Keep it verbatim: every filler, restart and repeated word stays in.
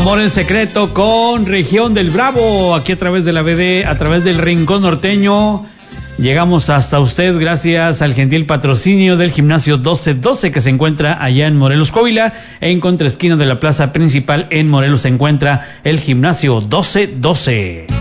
Amor en Secreto con Región del Bravo, aquí a través de la B D, a través del Rincón Norteño. Llegamos hasta usted gracias al gentil patrocinio del Gimnasio doce doce que se encuentra allá en Morelos, Coahuila. En contraesquina de la plaza principal en Morelos se encuentra el Gimnasio doce doce.